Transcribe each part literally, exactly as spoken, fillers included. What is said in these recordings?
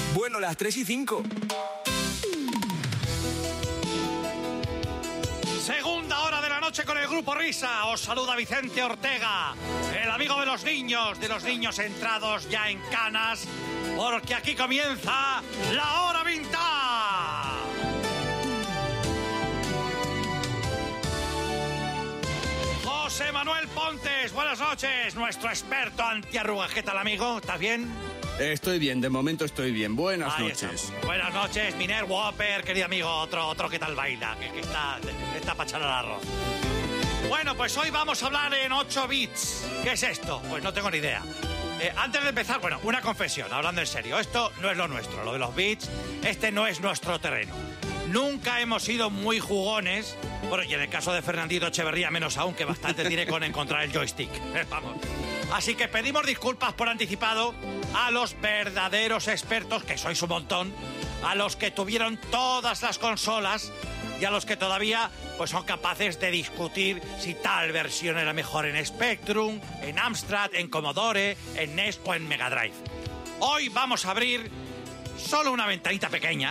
Bueno, las tres y cinco. Segunda hora de la noche con el Grupo Risa. Os saluda Vicente Ortega, el amigo de los niños, de los niños entrados ya en canas, porque aquí comienza la hora vintage. José Manuel Pontes, buenas noches, nuestro experto antiarrugas. ¿Qué tal, amigo? ¿Estás bien? Estoy bien, de momento estoy bien. Buenas Ahí noches. estamos. Buenas noches, Miner Whopper, querido amigo, otro, otro que tal baila, que, que está, está para echar al arroz. Bueno, pues hoy vamos a hablar en ocho bits. ¿Qué es esto? Pues no tengo ni idea. Eh, antes de empezar, bueno, una confesión, hablando en serio. Esto no es lo nuestro, lo de los bits, este no es nuestro terreno. Nunca hemos sido muy jugones, bueno, y en el caso de Fernandito Echeverría menos aún, que bastante tiene con encontrar el joystick. Vamos. Así que pedimos disculpas por anticipado a los verdaderos expertos, que sois un montón, a los que tuvieron todas las consolas y a los que todavía pues son capaces de discutir si tal versión era mejor en Spectrum, en Amstrad, en Commodore, en N E S o en Mega Drive. Hoy vamos a abrir solo una ventanita pequeña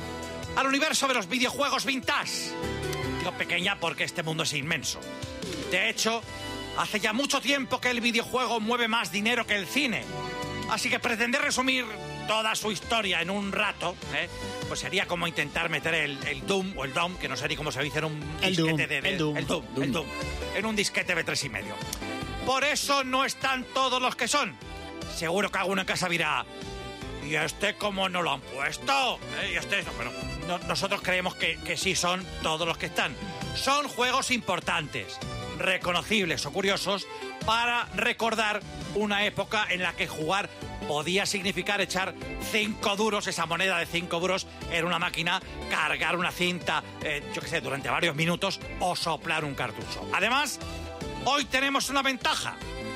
al universo de los videojuegos vintage. Digo pequeña porque este mundo es inmenso. De hecho, hace ya mucho tiempo que el videojuego mueve más dinero que el cine. Así que pretender resumir toda su historia en un rato, ¿eh? pues sería como intentar meter el, el Doom o el Dom, que no sé ni cómo se dice en un el disquete Doom, de, de... El Doom. El Doom, Doom. el Doom. En un disquete de tres y medio. Por eso no están todos los que son. Seguro que alguno en casa dirá... ¿Y este cómo no lo han puesto? ¿Eh? ¿Y este? Bueno, no, nosotros creemos que, que sí son todos los que están. Son juegos importantes, reconocibles o curiosos para recordar una época en la que jugar podía significar echar cinco duros, esa moneda de cinco duros, en una máquina, cargar una cinta, eh, yo qué sé, durante varios minutos o soplar un cartucho. Además, hoy tenemos una ventaja.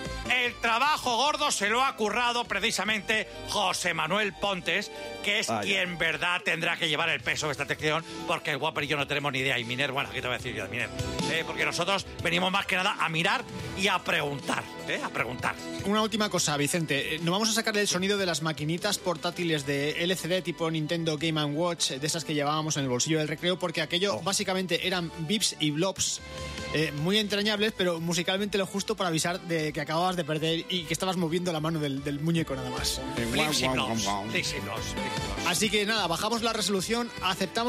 El trabajo gordo se lo ha currado precisamente José Manuel Pontes, que es Vaya. quien en verdad tendrá que llevar el peso de esta sección, porque el Whopper y yo no tenemos ni idea. Y Miner, bueno, ¿qué te voy a decir yo de Miner? Eh, porque nosotros venimos más que nada a mirar y a preguntar, ¿eh? A preguntar. Una última cosa, Vicente. No vamos a sacarle el sonido de las maquinitas portátiles de L C D tipo Nintendo Game and Watch, de esas que llevábamos en el bolsillo del recreo, porque aquello Oh. básicamente eran bips y blobs eh, muy entrañables, pero musicalmente lo justo para avisar de que acababas de perder y que estabas moviendo la mano del, del muñeco nada más. Flips y blobs, flips y blobs, flips y blobs. Así que nada, bajamos la resolución, aceptamos